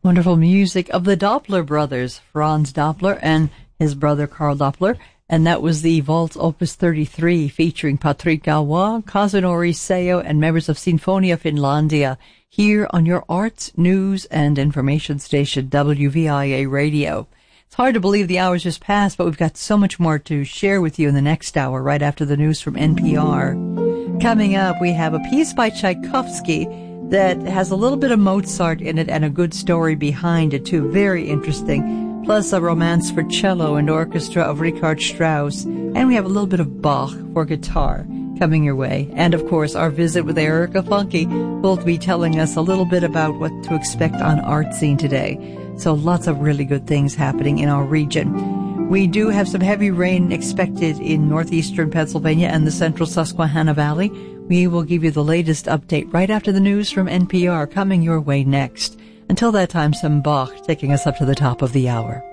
Wonderful music of the Doppler brothers, Franz Doppler and his brother Carl Doppler. And that was the Waltz Opus 33 featuring Patrick Galois, Kazunori Seo, and members of Sinfonia Finlandia here on your arts, news, and information station, WVIA Radio. It's hard to believe the hour's just passed, but we've got so much more to share with you in the next hour, right after the news from NPR. Coming up, we have a piece by Tchaikovsky that has a little bit of Mozart in it and a good story behind it, too. Very interesting. Plus a romance for cello and orchestra of Richard Strauss. And we have a little bit of Bach for guitar coming your way. And, of course, our visit with Erica Funke will be telling us a little bit about what to expect on Art Scene today. So lots of really good things happening in our region. We do have some heavy rain expected in northeastern Pennsylvania and the central Susquehanna Valley. We will give you the latest update right after the news from NPR coming your way next. Until that time, some Bach taking us up to the top of the hour.